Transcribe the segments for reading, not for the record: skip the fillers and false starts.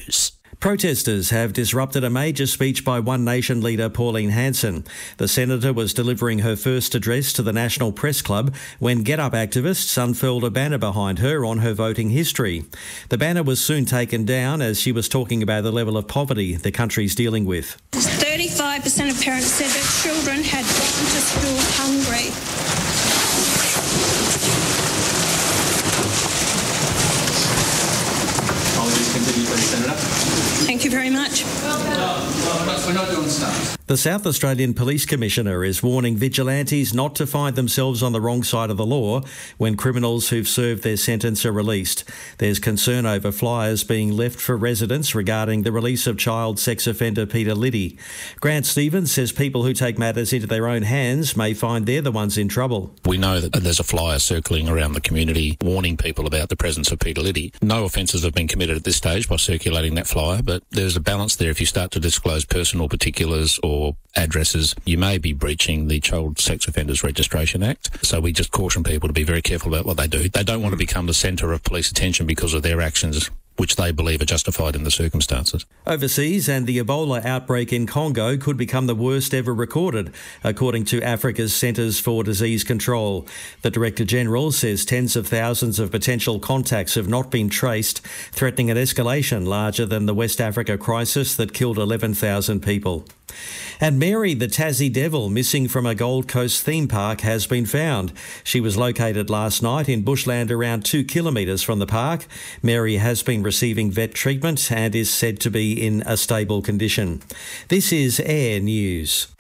News. Protesters have disrupted a major speech by One Nation leader Pauline Hanson. The senator was delivering her first address to the National Press Club when Get Up activists unfurled a banner behind her on her voting history. The banner was soon taken down as she was talking about the level of poverty the country's dealing with. 35% of parents said their children had gone to school hungry. Thank you very much. We're not doing stuff. The South Australian Police Commissioner is warning vigilantes not to find themselves on the wrong side of the law when criminals who've served their sentence are released. There's concern over flyers being left for residents regarding the release of child sex offender Peter Liddy. Grant Stevens says people who take matters into their own hands may find they're the ones in trouble. We know that there's a flyer circling around the community warning people about the presence of Peter Liddy. No offences have been committed at this stage by circulating that flyer, but there's a balance there. If you start to disclose personal particulars or addresses, you may be breaching the Child Sex Offenders Registration Act. So we just caution people to be very careful about what they do. They don't want to become the centre of police attention because of their actions, which they believe are justified in the circumstances. Overseas, and the Ebola outbreak in Congo could become the worst ever recorded, according to Africa's Centres for Disease Control. The Director General says tens of thousands of potential contacts have not been traced, threatening an escalation larger than the West Africa crisis that killed 11,000 people. And Mary, the Tassie Devil, missing from a Gold Coast theme park, has been found. She was located last night in bushland around 2 kilometres from the park. Mary has been receiving vet treatment and is said to be in a stable condition. This is Air News.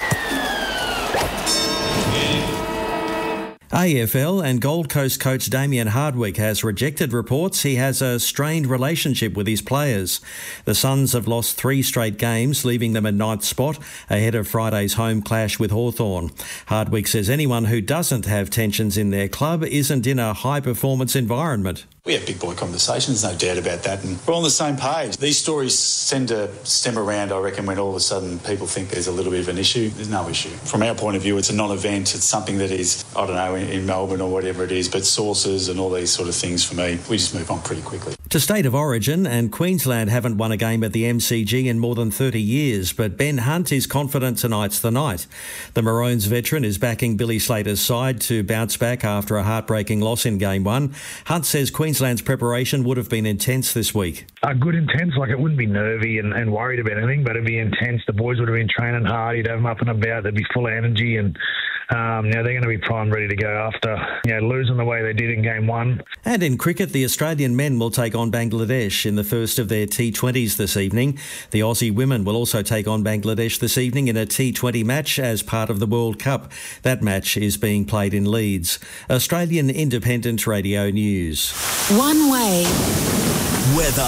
AFL and Gold Coast coach Damien Hardwick has rejected reports he has a strained relationship with his players. The Suns have lost 3 straight games, leaving them at 9th spot ahead of Friday's home clash with Hawthorn. Hardwick says anyone who doesn't have tensions in their club isn't in a high-performance environment. We have big boy conversations, no doubt about that, and we're on the same page. These stories tend to stem around, I reckon, when all of a sudden people think there's a little bit of an issue. There's no issue. From our point of view, it's a non-event. It's something that is, I don't know, in Melbourne or whatever it is, but sources and all these sort of things, for me, we just move on pretty quickly. To State of Origin, and Queensland haven't won a game at the MCG in more than 30 years, but Ben Hunt is confident tonight's the night. The Maroons veteran is backing Billy Slater's side to bounce back after a heartbreaking loss in Game 1. Hunt says Queensland's preparation would have been intense this week. Good intense, like it wouldn't be nervy and worried about anything, but it'd be intense. The boys would have been training hard. You'd have them up and about. They'd be full of energy, and they're going to be primed, ready to go after losing the way they did in Game 1. And in cricket, the Australian men will take on Bangladesh in the first of their T20s this evening. The Aussie women will also take on Bangladesh this evening in a T20 match as part of the World Cup. That match is being played in Leeds. Australian Independent Radio News. One way. Weather.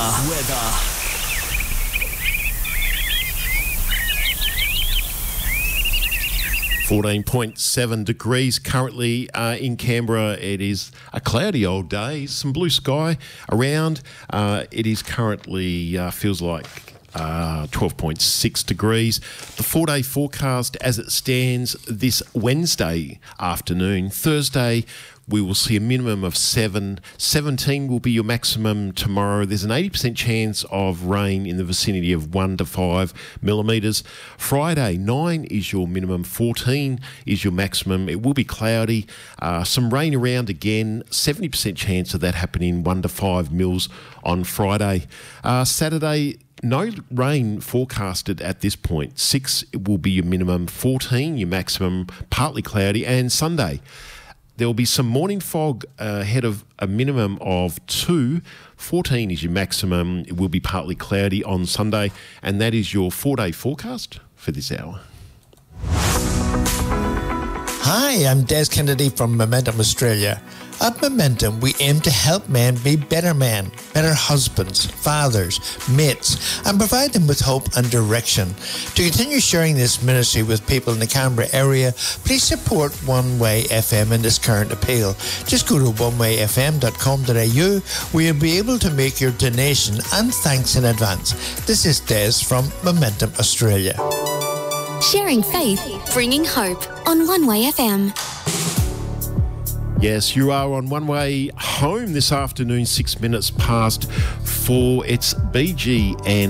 14.7 degrees currently in Canberra. It is a cloudy old day, some blue sky around. It is currently feels like 12.6 degrees. The 4-day forecast as it stands this Wednesday afternoon. Thursday, we will see a minimum of 7. 17 will be your maximum tomorrow. There's an 80% chance of rain in the vicinity of 1 to 5 millimetres. Friday, 9 is your minimum. 14 is your maximum. It will be cloudy. Some rain around again. 70% chance of that happening 1 to 5 mils on Friday. Saturday, no rain forecasted at this point. 6 will be your minimum. 14 your maximum. Partly cloudy. And Sunday, there will be some morning fog ahead of a minimum of 2. 14 is your maximum. It will be partly cloudy on Sunday. And that is your 4-day forecast for this hour. Hi, I'm Des Kennedy from Momentum Australia. At Momentum, we aim to help men be better husbands, fathers, mates, and provide them with hope and direction. To continue sharing this ministry with people in the Canberra area, please support One Way FM in this current appeal. Just go to onewayfm.com.au where you'll be able to make your donation and thanks in advance. This is Des from Momentum Australia. Sharing faith, bringing hope on One Way FM. Yes, you are on One Way home this afternoon, 6 minutes past 4. It's BG and